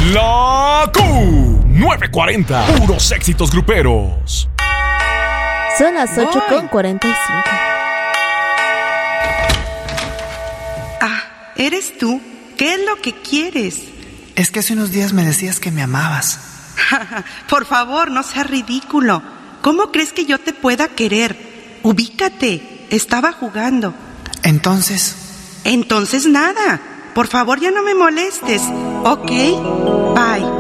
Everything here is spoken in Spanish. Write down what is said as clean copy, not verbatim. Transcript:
La Q940, puros éxitos gruperos. Son las 8:45. Ah, ¿eres tú? ¿Qué es lo que quieres? Es que hace unos días me decías que me amabas. Por favor, no seas ridículo. ¿Cómo crees que yo te pueda querer? Ubícate, estaba jugando. Entonces Entonces nada. Por favor, ya no me molestes. ¿Ok? Bye.